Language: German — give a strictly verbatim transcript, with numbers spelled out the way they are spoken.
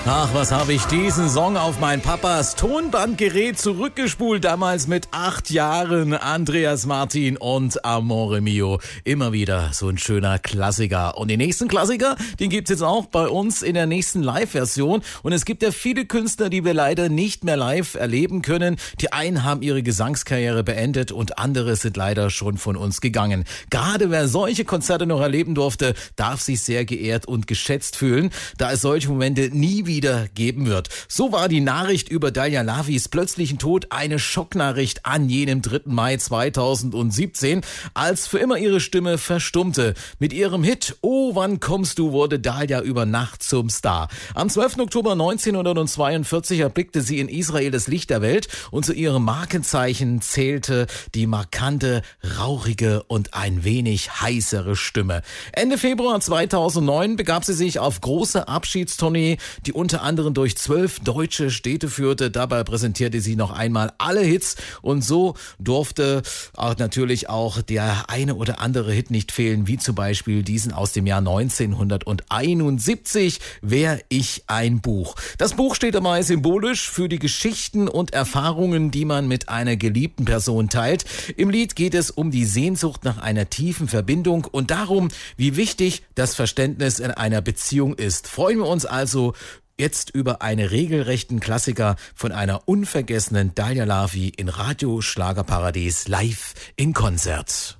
Ach, was habe ich diesen Song auf mein Papas Tonbandgerät zurückgespult, damals mit acht Jahren. Andreas Martin und Amore Mio. Immer wieder so ein schöner Klassiker. Und den nächsten Klassiker, den gibt's jetzt auch bei uns in der nächsten Live-Version. Und es gibt ja viele Künstler, die wir leider nicht mehr live erleben können. Die einen haben ihre Gesangskarriere beendet und andere sind leider schon von uns gegangen. Gerade wer solche Konzerte noch erleben durfte, darf sich sehr geehrt und geschätzt fühlen, da es solche Momente nie wieder geben wird. So war die Nachricht über Dalia Lavis plötzlichen Tod eine Schocknachricht an jenem dritten Mai zweitausendsiebzehn, als für immer ihre Stimme verstummte. Mit ihrem Hit "Oh, wann kommst du" wurde Dalia über Nacht zum Star. Am zwölften Oktober neunzehnhundertzweiundvierzig erblickte sie in Israel das Licht der Welt und zu ihrem Markenzeichen zählte die markante, rauchige und ein wenig heißere Stimme. Ende Februar zweitausendneun begab sie sich auf große Abschiedstournee, die unter anderem durch zwölf deutsche Städte führte. Dabei präsentierte sie noch einmal alle Hits und so durfte auch natürlich auch der eine oder andere Hit nicht fehlen, wie zum Beispiel diesen aus dem Jahr neunzehnhunderteinundsiebzig, "Wär ich ein Buch". Das Buch steht dabei symbolisch für die Geschichten und Erfahrungen, die man mit einer geliebten Person teilt. Im Lied geht es um die Sehnsucht nach einer tiefen Verbindung und darum, wie wichtig das Verständnis in einer Beziehung ist. Freuen wir uns also jetzt über einen regelrechten Klassiker von einer unvergessenen Dalia Lavi in Radio Schlagerparadies live in Konzert.